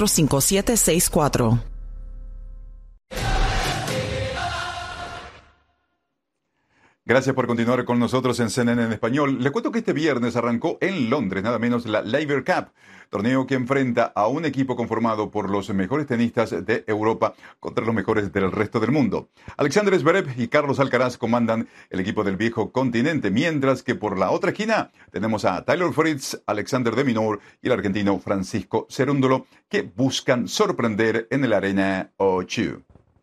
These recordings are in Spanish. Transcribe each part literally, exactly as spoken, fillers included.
cuatro cinco siete seis cuatro. Gracias por continuar con nosotros en C N N en español. Les cuento que este viernes arrancó en Londres, nada menos, la Laver Cup, torneo que enfrenta a un equipo conformado por los mejores tenistas de Europa contra los mejores del resto del mundo. Alexander Zverev y Carlos Alcaraz comandan el equipo del viejo continente, mientras que por la otra esquina tenemos a Taylor Fritz, Alexander de Minaur y el argentino Francisco Cerúndolo, que buscan sorprender en el Arena O dos.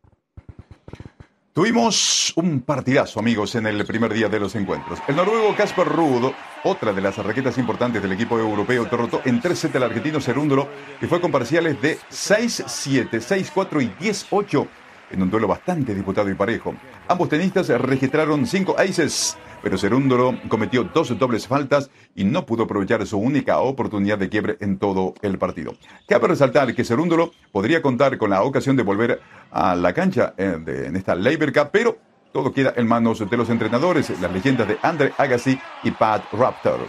Tuvimos un partidazo, amigos, en el primer día de los encuentros. El noruego Casper Ruud, otra de las raquetas importantes del equipo europeo, derrotó en tres sets al argentino Cerúndolo, que fue con parciales de seis siete, seis cuatro y diez ocho, en un duelo bastante disputado y parejo. Ambos tenistas registraron cinco aces, pero Cerúndolo cometió dos dobles faltas y no pudo aprovechar su única oportunidad de quiebre en todo el partido. Cabe resaltar que Cerúndolo podría contar con la ocasión de volver a la cancha en, de, en esta Laver Cup, pero todo queda en manos de los entrenadores, las leyendas de Andre Agassi y Pat Raptor.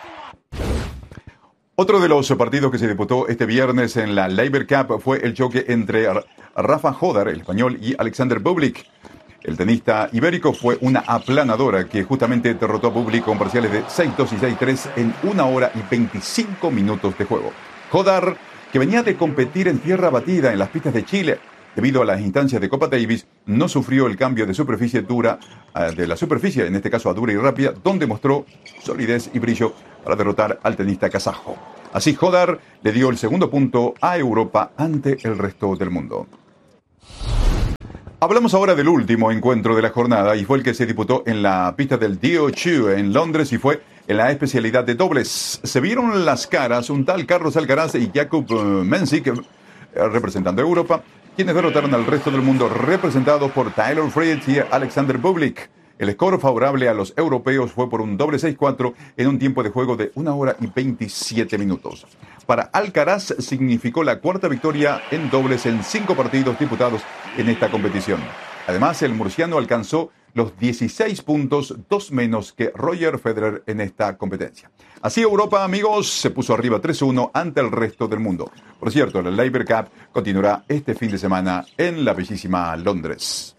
Otro de los partidos que se disputó este viernes en la Laver Cup fue el choque entre Rafa Hodar, el español, y Alexander Bublik. El tenista ibérico fue una aplanadora que justamente derrotó a Bublik con parciales de seis dos y seis tres en una hora y veinticinco minutos de juego. Hodar, que venía de competir en tierra batida en las pistas de Chile, debido a las instancias de Copa Davis, no sufrió el cambio de superficie dura, de la superficie, en este caso a dura y rápida, donde mostró solidez y brillo para derrotar al tenista kazajo. Así, Hodar le dio el segundo punto a Europa ante el resto del mundo. Hablamos ahora del último encuentro de la jornada y fue el que se disputó en la pista del D O dos en Londres y fue en la especialidad de dobles. Se vieron las caras un tal Carlos Alcaraz y Jakub Mensik, representando a Europa, quienes derrotaron al resto del mundo representados por Taylor Fritz y Alexander Bublik. El score favorable a los europeos fue por un doble seis cuatro en un tiempo de juego de una hora y veintisiete minutos. Para Alcaraz significó la cuarta victoria en dobles en cinco partidos disputados en esta competición. Además, el murciano alcanzó los dieciséis puntos, dos menos que Roger Federer en esta competencia. Así Europa, amigos, se puso arriba tres uno ante el resto del mundo. Por cierto, la Laver Cup continuará este fin de semana en la bellísima Londres.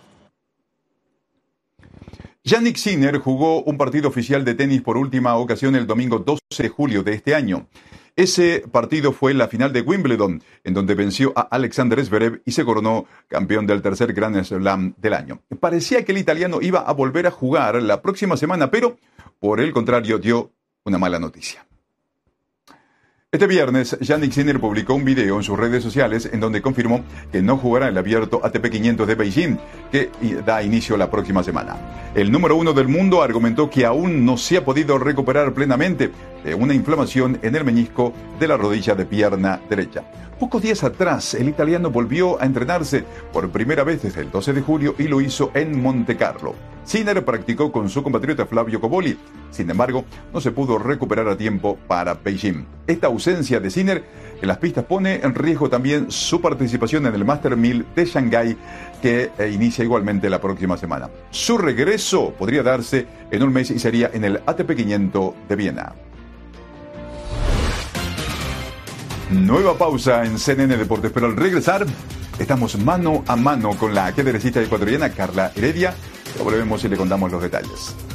Jannik Sinner jugó un partido oficial de tenis por última ocasión el domingo doce de julio de este año. Ese partido fue la final de Wimbledon, en donde venció a Alexander Zverev y se coronó campeón del tercer Grand Slam del año. Parecía que el italiano iba a volver a jugar la próxima semana, pero por el contrario dio una mala noticia. Este viernes, Jannik Sinner publicó un video en sus redes sociales en donde confirmó que no jugará el abierto A T P quinientos de Beijing, que da inicio la próxima semana. El número uno del mundo argumentó que aún no se ha podido recuperar plenamente de una inflamación en el meñisco de la rodilla de pierna derecha. Pocos días atrás, el italiano volvió a entrenarse por primera vez desde el doce de julio y lo hizo en Monte Carlo. Sinner practicó con su compatriota Flavio Cobolli, sin embargo, no se pudo recuperar a tiempo para Beijing. Esta ausencia de Sinner en las pistas pone en riesgo también su participación en el Master mil de Shanghái, que inicia igualmente la próxima semana. Su regreso podría darse en un mes y sería en el A T P quinientos de Viena. Nueva pausa en C N N Deportes, pero al regresar estamos mano a mano con la ajedrecista ecuatoriana Carla Heredia. Ya volvemos y le contamos los detalles.